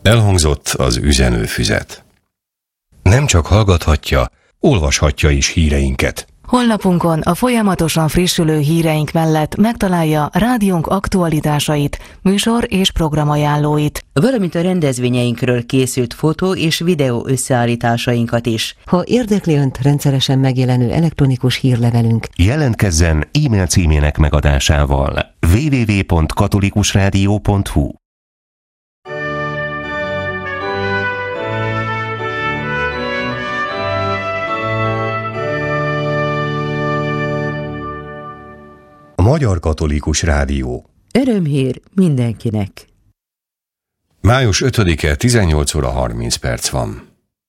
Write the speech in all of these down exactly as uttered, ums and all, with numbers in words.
Elhangzott az üzenőfüzet. Nem csak hallgathatja, olvashatja is híreinket. Honlapunkon a folyamatosan frissülő híreink mellett megtalálja rádiónk aktualitásait, műsor- és programajánlóit, valamint a rendezvényeinkről készült fotó- és videó összeállításainkat is. Ha érdekli Önt rendszeresen megjelenő elektronikus hírlevelünk, jelentkezzen e-mail címének megadásával double-u double-u double-u pont katolikusrádió pont hu. Magyar Katolikus Rádió. Örömhír mindenkinek. május ötödike, tizennyolc óra harminc perc van.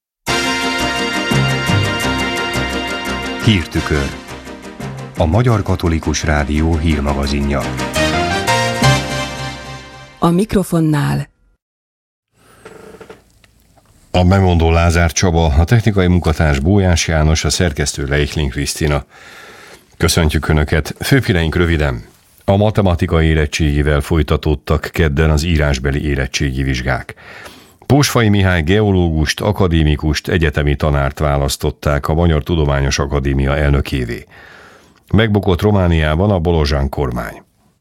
Hírtükör. A Magyar Katolikus Rádió hírmagazinja. a mikrofonnál A bemondó Lázár Csaba, a technikai munkatárs Bójás János, a szerkesztő Reichling Krisztina. Köszöntjük Önöket! Főhíreink röviden. A matematika érettségével folytatódtak kedden az írásbeli érettségi vizsgák. Pósfai Mihály geológust, akadémikust, egyetemi tanárt választották a Magyar Tudományos Akadémia elnökévé. Megbukott Romániában a Bolozsán kormány.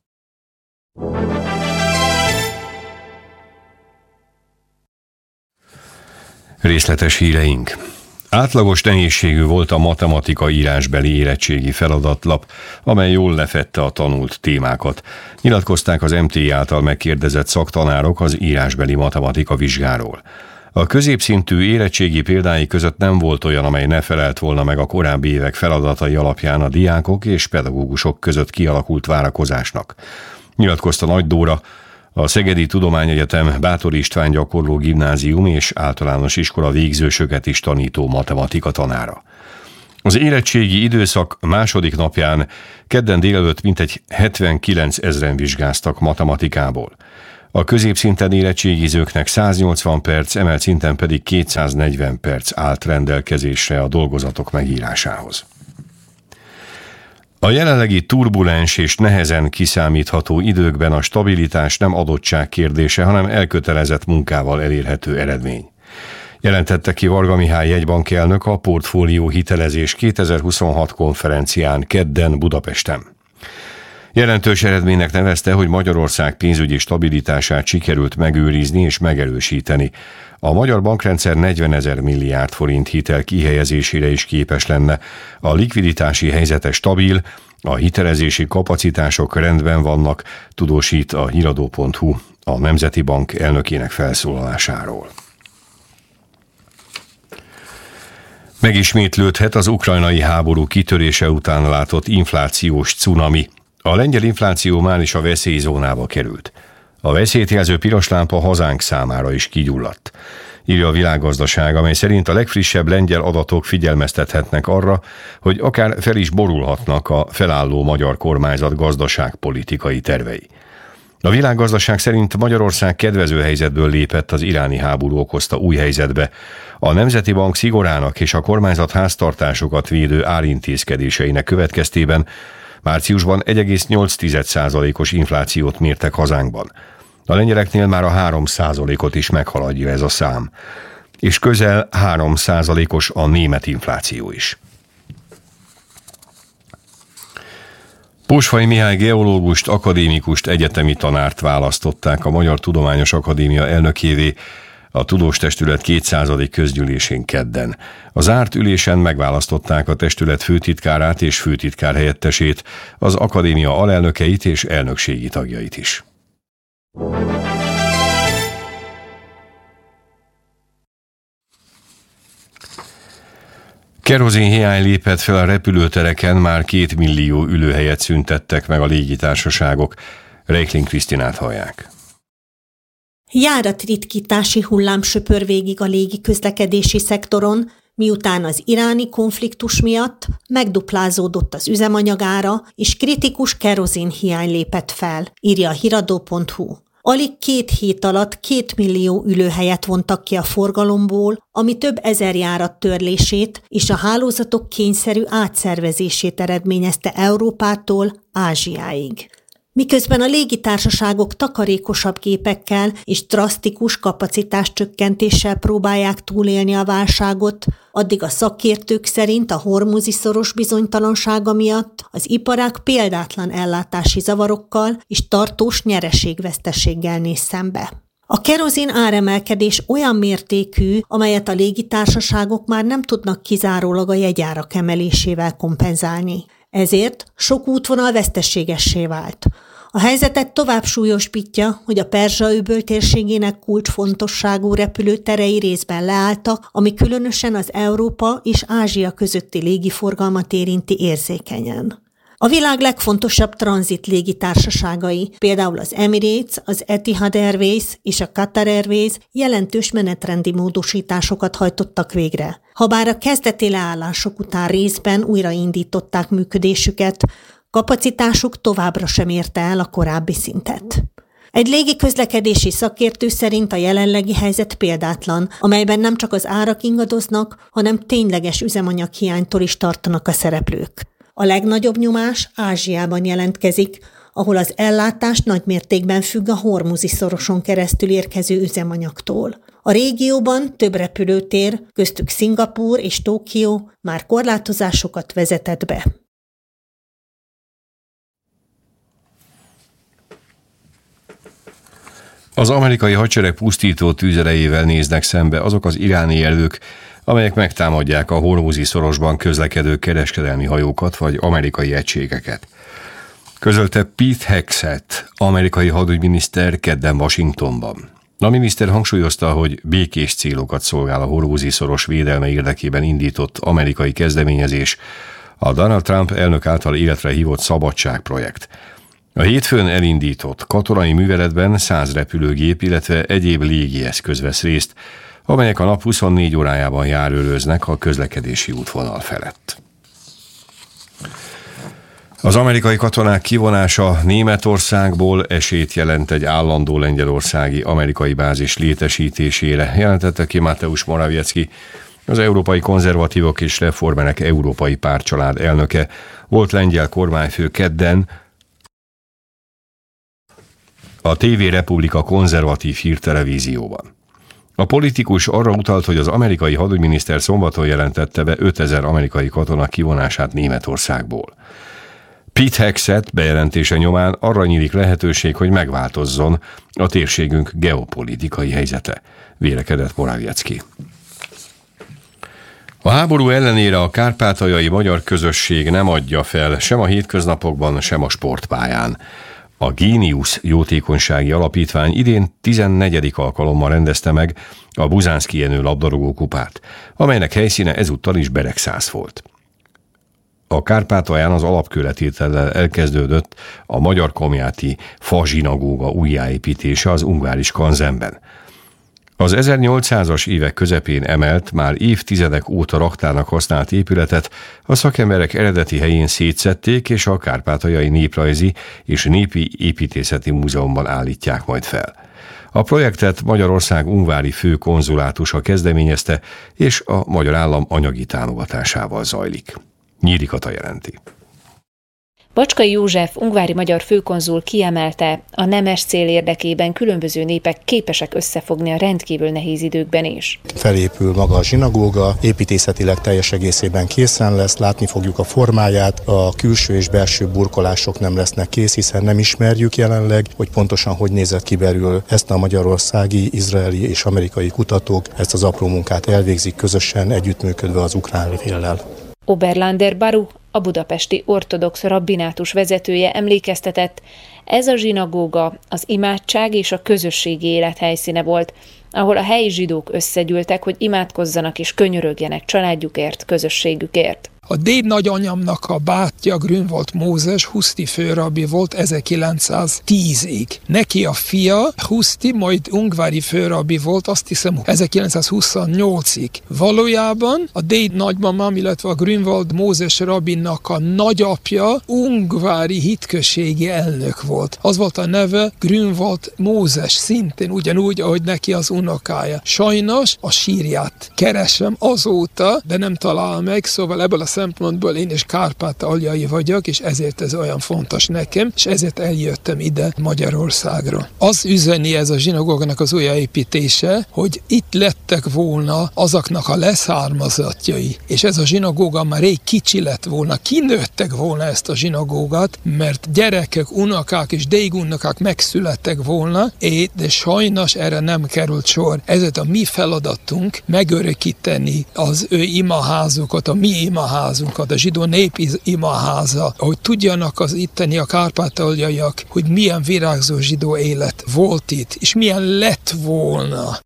Részletes híreink. Átlagos nehézségű volt a matematika írásbeli érettségi feladatlap, amely jól lefedte a tanult témákat. Nyilatkozták az em té i által megkérdezett szaktanárok az írásbeli matematika vizsgáról. A középszintű érettségi példái között nem volt olyan, amely ne felelt volna meg a korábbi évek feladatai alapján a diákok és pedagógusok között kialakult várakozásnak. Nyilatkozta Nagy Dóra, a Szegedi Tudományegyetem Báthori István Gyakorló Gimnázium és Általános Iskola végzősöket is tanító matematika tanára. Az érettségi időszak második napján kedden délelőtt mintegy hetvenkilencezren vizsgáztak matematikából. A középszinten érettségizőknek száznyolcvan perc, emelt szinten pedig kétszáznegyven perc állt rendelkezésre a dolgozatok megírásához. A jelenlegi turbulens és nehezen kiszámítható időkben a stabilitás nem adottság kérdése, hanem elkötelezett munkával elérhető eredmény. Jelentette ki Varga Mihály jegybanki elnök a Portfólió hitelezés kétezer-huszonhat konferencián kedden Budapesten. Jelentős eredménynek nevezte, hogy Magyarország pénzügyi stabilitását sikerült megőrizni és megerősíteni. A magyar bankrendszer negyvenezer milliárd forint hitel kihelyezésére is képes lenne. A likviditási helyzete stabil, a hitelezési kapacitások rendben vannak, tudósít a híradó pont hu a Nemzeti Bank elnökének felszólalásáról. Megismétlődhet az ukrajnai háború kitörése után látott inflációs cunami. A lengyel infláció már is a veszélyzónába került. A veszélyt jelző piros lámpa hazánk számára is kigyulladt. Írja a Világgazdaság, amely szerint a legfrissebb lengyel adatok figyelmeztethetnek arra, hogy akár fel is borulhatnak a felálló magyar kormányzat gazdaságpolitikai tervei. A Világgazdaság szerint Magyarország kedvező helyzetből lépett az iráni háború okozta új helyzetbe. A Nemzeti Bank szigorának és a kormányzat háztartásokat védő árintézkedéseinek következtében márciusban egy egész nyolc százalékos inflációt mértek hazánkban. A lengyeleknél már a három százalékot is meghaladja ez a szám, és közel három százalékos a német infláció is. Pósfai Mihály geológust, akadémikust, egyetemi tanárt választották a Magyar Tudományos Akadémia elnökévé a tudós testület kétszázadik közgyűlésén kedden. A zárt ülésen megválasztották a testület főtitkárát és főtitkár helyettesét, az akadémia alelnökeit és elnökségi tagjait is. Kerozinhiány lépett fel a repülőtereken, már két millió ülőhelyet szüntettek meg a légitársaságok. Reichling Krisztinát hallják. Járatritkítási hullám söpör végig a légiközlekedési szektoron, miután az iráni konfliktus miatt megduplázódott az üzemanyagára, és kritikus kerozinhiány lépett fel, írja a híradó pont hu. Alig két hét alatt két millió ülőhelyet vontak ki a forgalomból, ami több ezer járat törlését és a hálózatok kényszerű átszervezését eredményezte Európától Ázsiáig. Miközben a légitársaságok takarékosabb gépekkel és drasztikus kapacitáscsökkentéssel próbálják túlélni a válságot, addig a szakértők szerint a hormuzi-szoros bizonytalansága miatt az iparág példátlan ellátási zavarokkal és tartós nyereségveszteséggel néz szembe. A kerozin áremelkedés olyan mértékű, amelyet a légitársaságok már nem tudnak kizárólag a jegyárak emelésével kompenzálni. Ezért sok útvonal veszteségessé vált. A helyzetet tovább súlyosbítja, hogy a Perzsa-öböl térségének kulcsfontosságú repülőterei részben leálltak, ami különösen az Európa és Ázsia közötti légiforgalmat érinti érzékenyen. A világ legfontosabb tranzit légitársaságai, például az Emirates, az Etihad Airways és a Qatar Airways jelentős menetrendi módosításokat hajtottak végre. Habár a kezdeti leállások után részben újraindították működésüket, kapacitásuk továbbra sem érte el a korábbi szintet. Egy légiközlekedési szakértő szerint a jelenlegi helyzet példátlan, amelyben nem csak az árak ingadoznak, hanem tényleges üzemanyaghiánytól is tartanak a szereplők. A legnagyobb nyomás Ázsiában jelentkezik, ahol az ellátás nagymértékben függ a Hormuzi-szoroson keresztül érkező üzemanyagtól. A régióban több repülőtér, köztük Szingapúr és Tokió már korlátozásokat vezetett be. Az amerikai hadsereg pusztító tűzerejével néznek szembe azok az iráni erők, amelyek megtámadják a Hormuzi-szorosban közlekedő kereskedelmi hajókat vagy amerikai egységeket. Közölte Pete Hegseth, amerikai hadügyminiszter kedden Washingtonban. A miniszter hangsúlyozta, hogy békés célokat szolgál a Hormuzi-szoros védelme érdekében indított amerikai kezdeményezés, a Donald Trump elnök által életre hívott szabadságprojekt. A hétfőn elindított katonai műveletben száz repülőgép, illetve egyéb légieszköz vesz részt, amelyek a nap huszonnégy órájában járőröznek a közlekedési útvonal felett. Az amerikai katonák kivonása Németországból esélyt jelent egy állandó lengyelországi amerikai bázis létesítésére, jelentette ki Mateusz Morawiecki, az Európai Konzervatívok és Reformerek Európai Pártcsalád elnöke, volt lengyel kormányfő kedden a té vé Republika konzervatív hírtelevízióban. A politikus arra utalt, hogy az amerikai hadügyminiszter szombaton jelentette be ötezer amerikai katona kivonását Németországból. Pete Hegseth bejelentése nyomán arra nyílik lehetőség, hogy megváltozzon a térségünk geopolitikai helyzete, vélekedett Morawiecki. A háború ellenére a kárpátaljai magyar közösség nem adja fel sem a hétköznapokban, sem a sportpályán. A Géniusz jótékonysági alapítvány idén tizennegyedik alkalommal rendezte meg a Buzánszky Jenő labdarúgó kupát, amelynek helyszíne ezúttal is Beregszász volt. A Kárpátalján az alapkőletétellel elkezdődött a Magyar Komjáti Fa zsinagóga újjáépítése az ungvári Skanzenben. Az ezernyolcszázas évek közepén emelt, már évtizedek óta raktának használt épületet a szakemberek eredeti helyén szétszedték, és a Kárpátaljai Néprajzi és Népi Építészeti Múzeumban állítják majd fel. A projektet Magyarország ungvári főkonzulátusa kezdeményezte, és a magyar állam anyagi támogatásával zajlik. Nyíri Kata jelenti. Bacskai József ungvári magyar főkonzul kiemelte, a nemes cél érdekében különböző népek képesek összefogni a rendkívül nehéz időkben is. Felépül maga a zsinagóga, építészetileg teljes egészében készen lesz, látni fogjuk a formáját, a külső és belső burkolások nem lesznek kész, hiszen nem ismerjük jelenleg, hogy pontosan hogy nézett ki belül. Ezt a magyarországi, izraeli és amerikai kutatók ezt az apró munkát elvégzik közösen, együttműködve az ukrán féllel. Oberlander Baru, a budapesti ortodox rabbinátus vezetője emlékeztetett, ez a zsinagóga az imádság és a közösségi élet helyszíne volt, ahol a helyi zsidók összegyűltek, hogy imádkozzanak és könyörögjenek családjukért, közösségükért. A déd nagyanyamnak a bátyja Grünwald Mózes Huszti főrabbi volt ezerkilencszáztízig. Neki a fia Huszti majd ungvári főrabbi volt, azt hiszem ezerkilencszázhuszonnyolcig. Valójában a déd nagymamám, illetve a Grünwald Mózes rabbinak a nagyapja ungvári hitközségi elnök volt. Az volt a neve Grünwald Mózes, szintén ugyanúgy, ahogy neki az unokája. Sajnos a sírját keresem azóta, de nem talál meg, szóval ebből a szempontból én is kárpátaljai vagyok, és ezért ez olyan fontos nekem, és ezért eljöttem ide Magyarországra. Az üzeni ez a zsinagógának az újjáépítése, hogy itt lettek volna azoknak a leszármazottjai, és ez a zsinagóga már rég kicsi lett volna, kinőttek volna ezt a zsinagógát, mert gyerekek, unokák és dégunokák megszülettek volna, de sajnos erre nem került sor. Ezért a mi feladatunk megörökíteni az ő imaházukat, a mi imaházunkat, a zsidó nép imaháza, hogy tudjanak az itteni a kárpátaljaiak, hogy milyen virágzó zsidó élet volt itt, és milyen lett volna.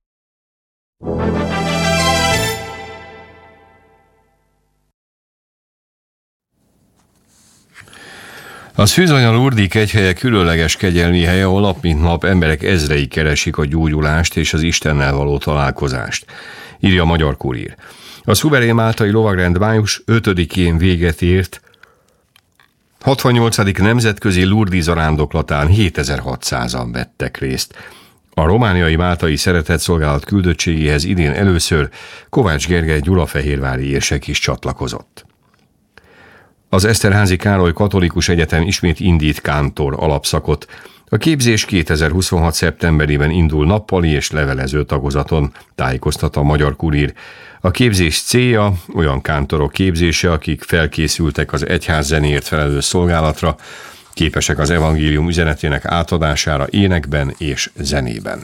A Szűzanya-Lurdi kegyhelye különleges kegyelmi hely, ahol nap mint nap emberek ezrei keresik a gyógyulást és az Istennel való találkozást, írja a Magyar Kurír. A szuverén máltai lovagrend május ötödikén véget ért, hatvannyolcadik nemzetközi Lurdi zarándoklatán hétezer-hatszázan vettek részt. A romániai máltai szeretetszolgálat küldöttségéhez idén először Kovács Gergely gyulafehérvári érsek is csatlakozott. Az Eszterházy Károly Katolikus Egyetem ismét indít kántor alapszakot. A képzés kétezer-huszonhat szeptemberében indul nappali és levelező tagozaton, tájékoztat a Magyar Kurír. A képzés célja olyan kántorok képzése, akik felkészültek az egyházzenéért felelős szolgálatra, képesek az evangélium üzenetének átadására énekben és zenében.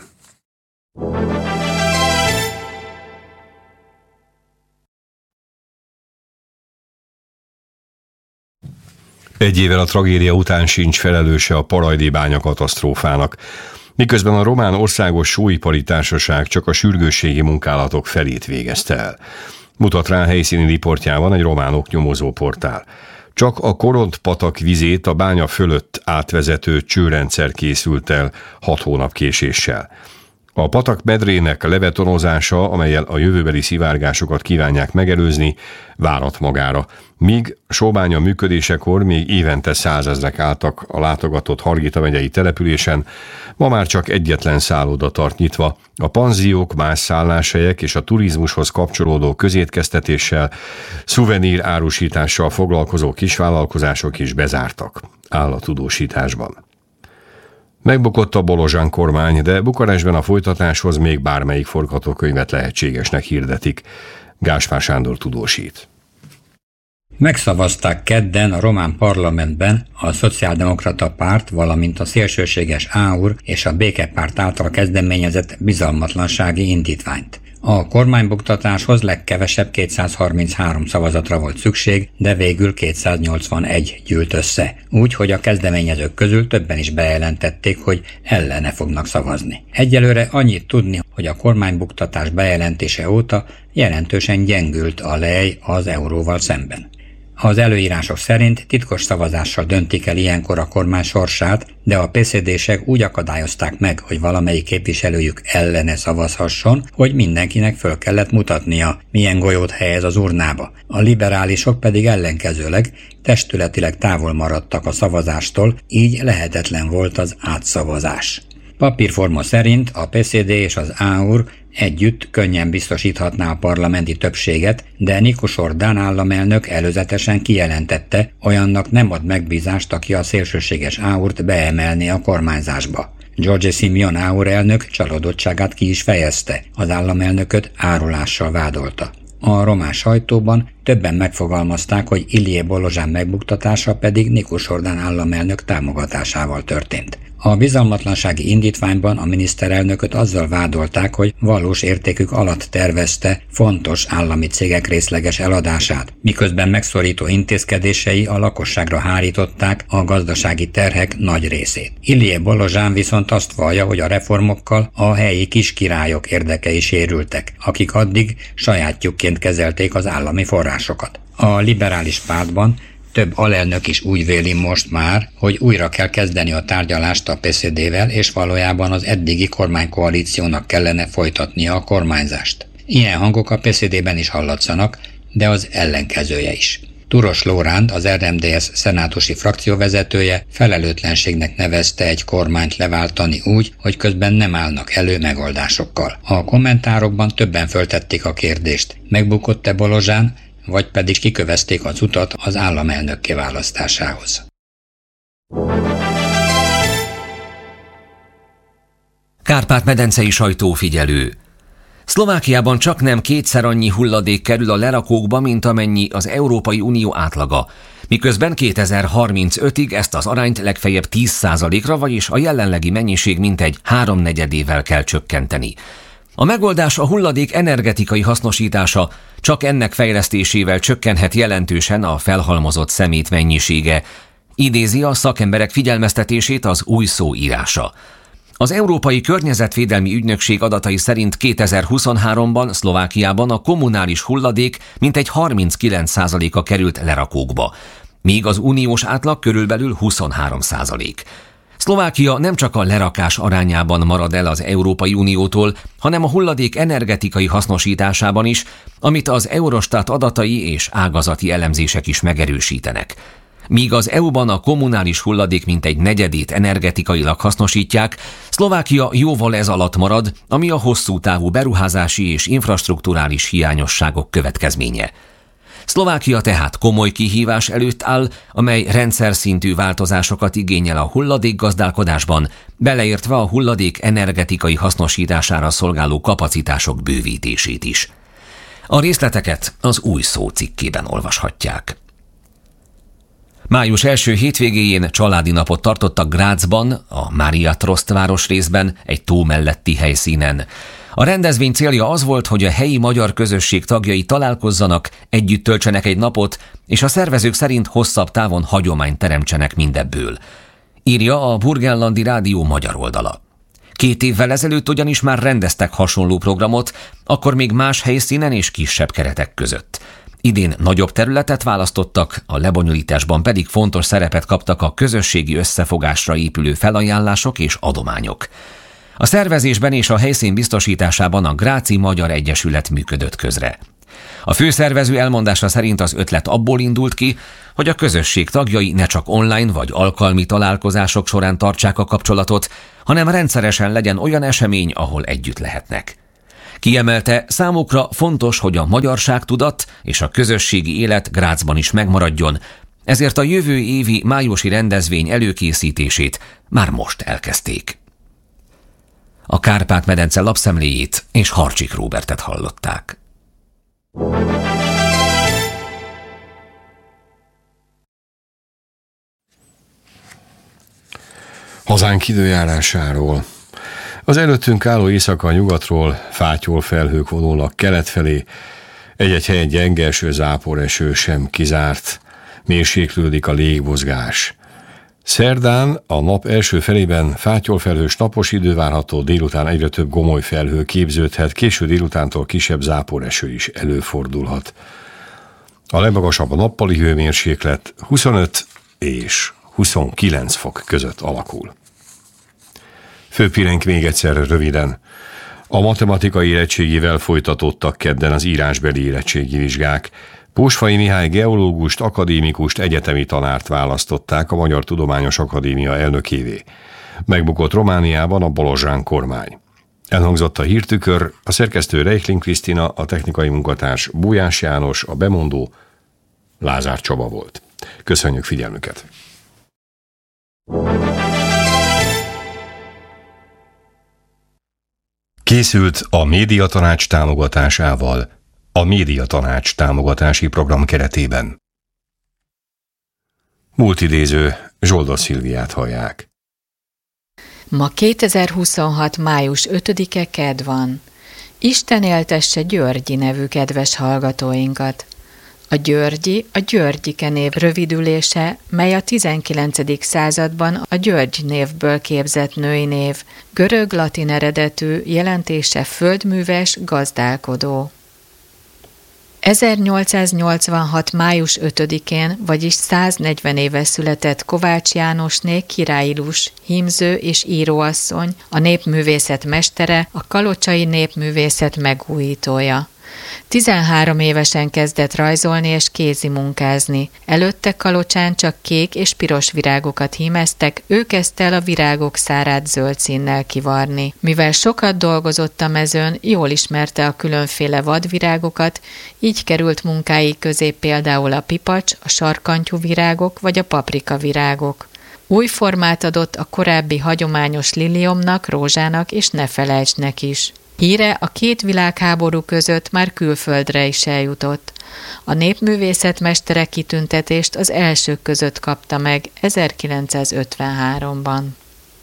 Egy évvel a tragédia után sincs felelőse a Parajdi bánya katasztrófának, miközben a Román Országos Sóipari Társaság csak a sürgősségi munkálatok felét végezte el. Mutat rá helyszíni riportjában egy román oknyomozó portál. Csak a Koront-patak vizét a bánya fölött átvezető csőrendszer készült el hat hónap késéssel. A patak medrének levetonozása, amellyel a jövőbeli szivárgásokat kívánják megelőzni, várat magára, míg Sóbánya működésekor még évente százezrek álltak a látogatott Hargita megyei településen, ma már csak egyetlen szálloda tart nyitva, a panziók, más szálláshelyek és a turizmushoz kapcsolódó közétkeztetéssel, szuvenír árusítással foglalkozó kisvállalkozások is bezártak, áll a tudósításban. Megbukott a Bolozsán kormány, de Bukarestben a folytatáshoz még bármelyik forgatókönyvet lehetségesnek hirdetik. Gáspár Sándor tudósít. Megszavazták kedden a román parlamentben a Szociáldemokrata Párt, valamint a szélsőséges á u er és a Békepárt által kezdeményezett bizalmatlansági indítványt. A kormánybuktatáshoz legkevesebb kétszázharminchárom szavazatra volt szükség, de végül kétszáznyolcvanegy gyűlt össze. Úgy, hogy a kezdeményezők közül többen is bejelentették, hogy ellene fognak szavazni. Egyelőre annyit tudni, hogy a kormánybuktatás bejelentése óta jelentősen gyengült a lej az euróval szemben. Az előírások szerint titkos szavazással döntik el ilyenkor a kormány sorsát, de a pé cé dések úgy akadályozták meg, hogy valamelyik képviselőjük ellene szavazhasson, hogy mindenkinek föl kellett mutatnia, milyen golyót helyez az urnába. A liberálisok pedig ellenkezőleg testületileg távol maradtak a szavazástól, így lehetetlen volt az átszavazás. Papírforma szerint a pé cé dé és az á u er együtt könnyen biztosíthatná a parlamenti többséget, de Nikosor Dán államelnök előzetesen kijelentette, olyannak nem ad megbízást, aki a szélsőséges á u ert beemelné a kormányzásba. George Simeon á u er elnök csalódottságát ki is fejezte, az államelnököt árulással vádolta. A román sajtóban többen megfogalmazták, hogy Ilie Bolozsán megbuktatása pedig Nikosor Dán államelnök támogatásával történt. A bizalmatlansági indítványban a miniszterelnököt azzal vádolták, hogy valós értékük alatt tervezte fontos állami cégek részleges eladását, miközben megszorító intézkedései a lakosságra hárították a gazdasági terhek nagy részét. Ilie Bolozsán viszont azt vallja, hogy a reformokkal a helyi kiskirályok érdekei sérültek, akik addig sajátjukként kezelték az állami forrásokat. A liberális pártban több alelnök is úgy véli most már, hogy újra kell kezdeni a tárgyalást a pé cé dével, és valójában az eddigi kormánykoalíciónak kellene folytatnia a kormányzást. Ilyen hangok a pé cé dében is hallatszanak, de az ellenkezője is. Turos Lóránd, az er em dé es szenátusi frakcióvezetője felelőtlenségnek nevezte egy kormányt leváltani úgy, hogy közben nem állnak elő megoldásokkal. A kommentárokban többen föltették a kérdést. Megbukott-e Bolozsán, vagy pedig kikövezték az utat az államelnök kiválasztásához. Kárpát-medencei sajtófigyelő. Szlovákiában csaknem kétszer annyi hulladék kerül a lerakókba, mint amennyi az Európai Unió átlaga, miközben kétezer-harmincötig ezt az arányt legfeljebb tíz százalékra, vagyis a jelenlegi mennyiség mintegy háromnegyedével kell csökkenteni. A megoldás a hulladék energetikai hasznosítása, csak ennek fejlesztésével csökkenhet jelentősen a felhalmozott szemét mennyisége, idézi a szakemberek figyelmeztetését az Új Szó írása. Az Európai Környezetvédelmi Ügynökség adatai szerint kétezer-huszonháromban Szlovákiában a kommunális hulladék mintegy harminckilenc százaléka került lerakókba, míg az uniós átlag körülbelül huszonhárom százalék. Szlovákia nem csak a lerakás arányában marad el az Európai Uniótól, hanem a hulladék energetikai hasznosításában is, amit az Eurostat adatai és ágazati elemzések is megerősítenek. Míg az é u-ban a kommunális hulladék mintegy negyedét energetikailag hasznosítják, Szlovákia jóval ez alatt marad, ami a hosszú távú beruházási és infrastrukturális hiányosságok következménye. Szlovákia tehát komoly kihívás előtt áll, amely rendszer szintű változásokat igényel a hulladékgazdálkodásban, beleértve a hulladék energetikai hasznosítására szolgáló kapacitások bővítését is. A részleteket az Új Szó cikkében olvashatják. Május első hétvégéjén családi napot tartottak Grazban, a Mária Trost városrészben, egy tó melletti helyszínen. A rendezvény célja az volt, hogy a helyi magyar közösség tagjai találkozzanak, együtt töltsenek egy napot, és a szervezők szerint hosszabb távon hagyományt teremtsenek mindebből. Írja a Burgenlandi Rádió magyar oldala. Két évvel ezelőtt ugyanis már rendeztek hasonló programot, akkor még más helyszínen és kisebb keretek között. Idén nagyobb területet választottak, a lebonyolításban pedig fontos szerepet kaptak a közösségi összefogásra épülő felajánlások és adományok. A szervezésben és a helyszín biztosításában a Gráci Magyar Egyesület működött közre. A főszervező elmondása szerint az ötlet abból indult ki, hogy a közösség tagjai ne csak online vagy alkalmi találkozások során tartsák a kapcsolatot, hanem rendszeresen legyen olyan esemény, ahol együtt lehetnek. Kiemelte, számukra fontos, hogy a magyarságtudat és a közösségi élet Grazban is megmaradjon, ezért a jövő évi májusi rendezvény előkészítését már most elkezdték. A Kárpát-medence lapszemléjét és Harcsik Róbertet hallották. Hazánk időjárásáról. Az előttünk álló éjszaka nyugatról fátyol felhők vonulnak kelet felé, egy-egy helyen gyenge eső, záporeső sem kizárt, mérséklődik a légmozgás. Szerdán a nap első felében fátyolfelhős napos idő várható, délután egyre több gomoly felhő képződhet, késő délutántól kisebb záporeső is előfordulhat. A legmagasabb a nappali hőmérséklet huszonöt és huszonkilenc fok között alakul. Főpillenk még egyszer röviden. A matematikai érettségivel folytatódtak kedden az írásbeli érettségi vizsgák. Pósfai Mihály geológust, akadémikust, egyetemi tanárt választották a Magyar Tudományos Akadémia elnökévé. Megbukott Romániában a Balozsán kormány. Elhangzott a hírtükör, a szerkesztő Reichling Krisztina, a technikai munkatárs Bújás János, a bemondó Lázár Csaba volt. Köszönjük figyelmüket! Készült a Médiatanács támogatásával a Médiatanács támogatási program keretében. Múltidéző Zsoldos Szilviát hallják. Ma kétezer-huszonhat. május ötödike kedd van. Isten éltesse Györgyi nevű kedves hallgatóinkat. A Györgyi a Györgyike név rövidülése, mely a tizenkilencedik században a György névből képzett női név, görög-latin eredetű, jelentése földműves, gazdálkodó. ezernyolcszáznyolcvanhat. május ötödikén, vagyis száznegyven éve született Kovács Jánosné királyilus, hímző és íróasszony, a népművészet mestere, a kalocsai népművészet megújítója. tizenhárom évesen kezdett rajzolni és kézi munkázni. Előtte Kalocsán csak kék és piros virágokat hímeztek, ő kezdte el a virágok szárát zöld színnel kivarni. Mivel sokat dolgozott a mezőn, jól ismerte a különféle vadvirágokat, így került munkái közé például a pipacs, a sarkantyú virágok vagy a paprika virágok. Új formát adott a korábbi hagyományos liliomnak, rózsának és ne felejtsnek is. Híre a két világháború között már külföldre is eljutott. A népművészet mestere kitüntetést az elsők között kapta meg ezerkilencszázötvenháromban.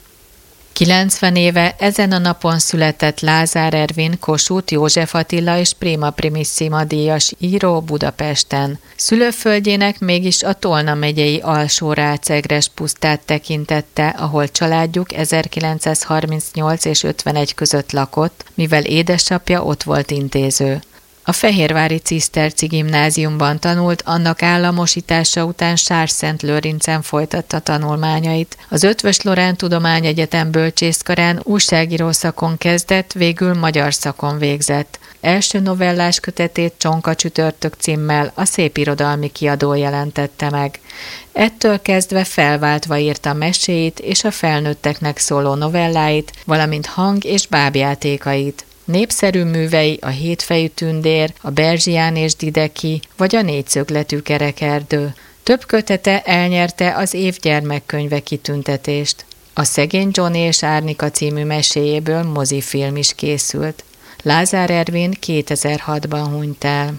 kilencven éve ezen a napon született Lázár Ervin, Kossuth József Attila és Prima Primissima díjas író Budapesten. Szülőföldjének mégis a Tolna megyei Alsó-Rácegres pusztát tekintette, ahol családjuk ezerkilencszázharmincnyolc és ötvenegy között lakott, mivel édesapja ott volt intéző. A fehérvári ciszterci gimnáziumban tanult, annak államosítása után Sárszent-Lőrincen folytatta tanulmányait. Az Eötvös Loránd Tudományegyetem bölcsészkarán újságíró szakon kezdett, végül magyar szakon végzett. Első novellás kötetét Csonka csütörtök címmel a Szépirodalmi Kiadó jelentette meg. Ettől kezdve felváltva írta meséit és a felnőtteknek szóló novelláit, valamint hang- és bábjátékait. Népszerű művei a Hétfejű tündér, a Berzsián és Dideki, vagy a Négyszögletű kerekerdő. Több kötete elnyerte az év gyermekkönyve kitüntetést. A Szegény Johnny és Árnika című meséjéből mozifilm is készült. Lázár Ervin kétezer-hatban hunyt el.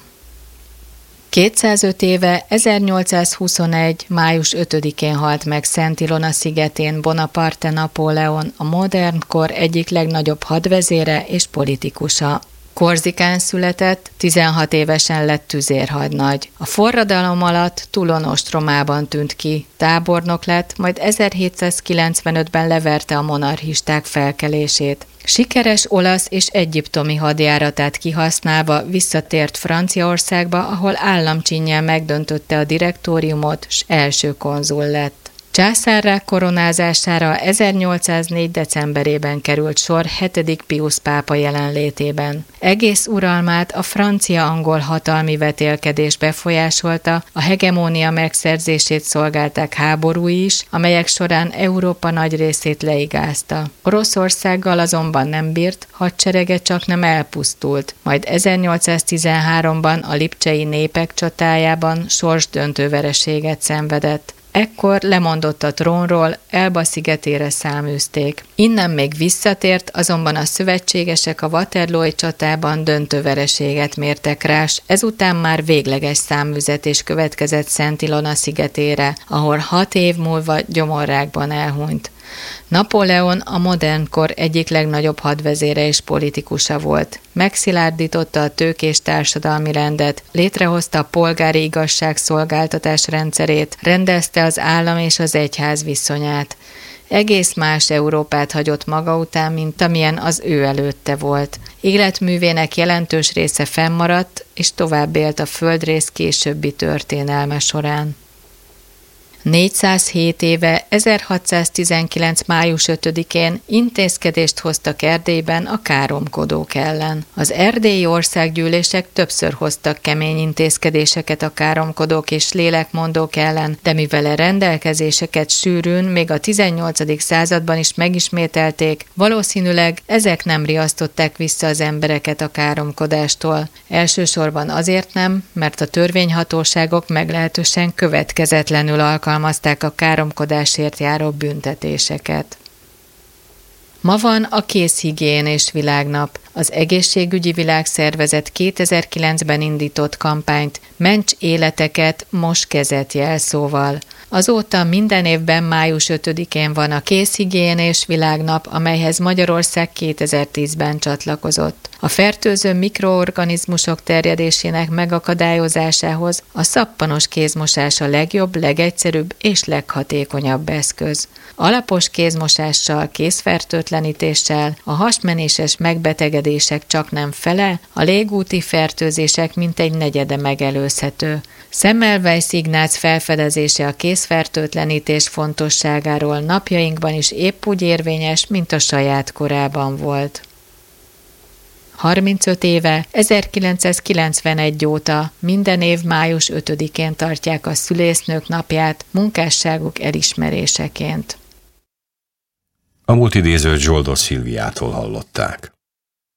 kétszázöt éve ezernyolcszázhuszonegy. május ötödikén halt meg Szent Ilona szigetén Bonaparte Napóleon, a modern kor egyik legnagyobb hadvezére és politikusa. Korzikán született, tizenhat évesen lett tüzérhadnagy. A forradalom alatt Toulon ostromában tűnt ki, tábornok lett, majd ezerhétszázkilencvenötben leverte a monarchisták felkelését. Sikeres olasz és egyiptomi hadjáratát kihasználva visszatért Franciaországba, ahol államcsinnyel megdöntötte a direktóriumot, s első konzul lett. Császárrá koronázására ezernyolcszáznégy. decemberében került sor hetedik Piusz pápa jelenlétében. Egész uralmát a francia-angol hatalmi vetélkedés befolyásolta, a hegemónia megszerzését szolgálták háborúi is, amelyek során Európa nagy részét leigázta. Oroszországgal azonban nem bírt, hadserege csaknem elpusztult, majd ezernyolcszáztizenháromban a lipcsei népek csatájában sorsdöntő vereséget szenvedett. Ekkor lemondott a trónról, Elba szigetére száműzték. Innen még visszatért, azonban a szövetségesek a Waterloo-i csatában döntő vereséget mértek rá, s ezután már végleges száműzetés következett Szent Ilona szigetére, ahol hat év múlva gyomorrákban elhunyt. Napóleon a modern kor egyik legnagyobb hadvezére és politikusa volt. Megszilárdította a tőkés társadalmi rendet, létrehozta a polgári igazságszolgáltatás rendszerét, rendezte az állam és az egyház viszonyát. Egész más Európát hagyott maga után, mint amilyen az ő előtte volt. Életművének jelentős része fennmaradt, és tovább élt a földrész későbbi történelme során. négyszázhét éve ezerhatszáztizenkilenc. május ötödikén intézkedést hoztak Erdélyben a káromkodók ellen. Az erdélyi országgyűlések többször hoztak kemény intézkedéseket a káromkodók és lélekmondók ellen, de mivel a rendelkezéseket sűrűn még a tizennyolcadik században is megismételték, valószínűleg ezek nem riasztották vissza az embereket a káromkodástól. Elsősorban azért nem, mert a törvényhatóságok meglehetősen következetlenül alkalmazták alkalmazták a káromkodásért járó büntetéseket. Ma van a kézhigiénés világnap. Az Egészségügyi Világszervezet kétezer-kilencben indított kampányt Ments életeket, mos kezet jelszóval. Azóta minden évben május ötödikén van a kézhigiénés világnap, amelyhez Magyarország kétezer-tízben csatlakozott. A fertőző mikroorganizmusok terjedésének megakadályozásához a szappanos kézmosás a legjobb, legegyszerűbb és leghatékonyabb eszköz. Alapos kézmosással, kézfertőtlenítéssel a hasmenéses megbetegedések csaknem fele, a légúti fertőzések mintegy negyede megelőzhető. Semmelweis Ignác felfedezése a kézfertőtlenítés fontosságáról napjainkban is épp úgy érvényes, mint a saját korában volt. harmincöt éve, ezerkilencszázkilencvenegy óta minden év május ötödikén tartják a szülésznők napját munkásságuk elismeréseként. A múlt idézőt Zsoldos Szilviától hallották.